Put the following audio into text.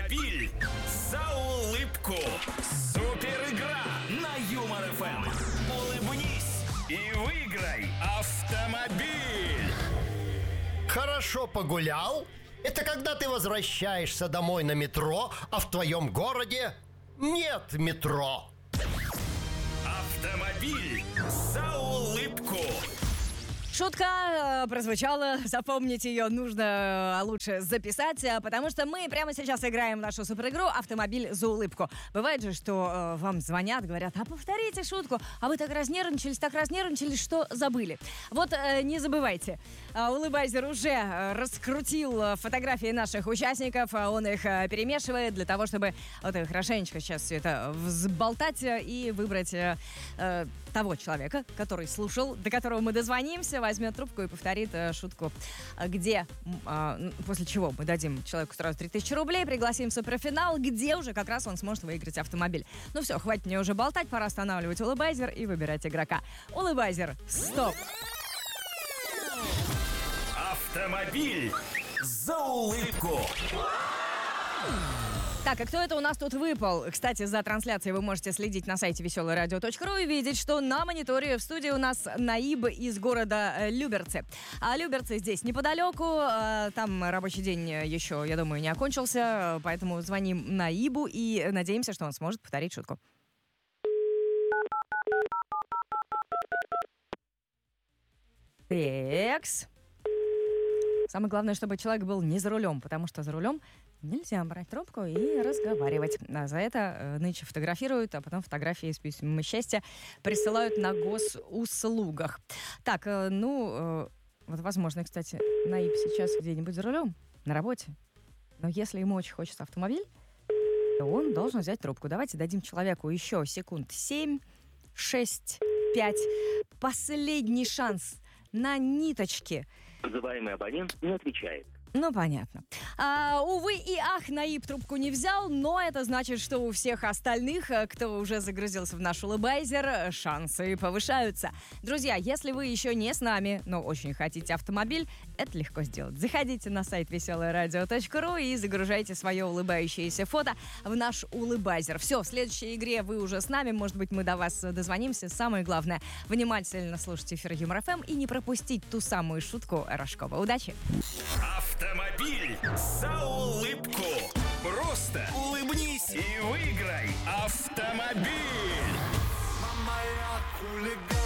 Автомобиль за улыбку. Супер игра на Юмор ФМ. Улыбнись и выиграй автомобиль. Хорошо погулял? Это когда ты возвращаешься домой на метро, а в твоем городе нет метро. Автомобиль за улыбку. Шутка прозвучала, запомнить ее нужно, а лучше записать, потому что мы прямо сейчас играем в нашу суперигру «Автомобиль за улыбку». Бывает же, что вам звонят, говорят: а повторите шутку, а вы так разнервничались, что забыли. Вот не забывайте, Улыбайзер уже раскрутил фотографии наших участников, он их перемешивает для того, чтобы вот хорошенечко сейчас все это взболтать и выбрать того человека, который слушал, до которого мы дозвонимся, возьмет трубку и повторит шутку, где, после чего мы дадим человеку сразу 3000 рублей, пригласим в суперфинал, где уже как раз он сможет выиграть автомобиль. Ну все, хватит мне уже болтать, пора останавливать Улыбайзер и выбирать игрока. Улыбайзер, стоп! Автомобиль за улыбку. Так, а кто это у нас тут выпал? Кстати, за трансляцией вы можете следить на сайте veselaradio.ru и видеть, что на мониторе в студии у нас Наиб из города Люберцы. А Люберцы здесь неподалеку, там рабочий день еще, я думаю, не окончился, поэтому звоним Наибу и надеемся, что он сможет повторить шутку. Текс. Самое главное, чтобы человек был не за рулем, потому что за рулем нельзя брать трубку и разговаривать. А за это нынче фотографируют, а потом фотографии с письмами счастья присылают на госуслугах. Так, вот возможно, кстати, Наиб сейчас где-нибудь за рулем, на работе. Но если ему очень хочется автомобиль, то он должен взять трубку. Давайте дадим человеку еще секунд 7, 6, 5. Последний шанс на ниточке. Вызываемый абонент не отвечает. Ну, понятно. Увы и ах, Наиб трубку не взял, но это значит, что у всех остальных, кто уже загрузился в наш Улыбайзер, шансы повышаются. Друзья, если вы еще не с нами, но очень хотите автомобиль, это легко сделать. Заходите на сайт veselaradio.ru и загружайте свое улыбающееся фото в наш Улыбайзер. Все, в следующей игре вы уже с нами, может быть, мы до вас дозвонимся. Самое главное, внимательно слушать эфир Юмор ФМ и не пропустить ту самую шутку Рожкова. Удачи! Автомобиль за улыбку. Просто улыбнись и выиграй автомобиль. Мама, я хулиган.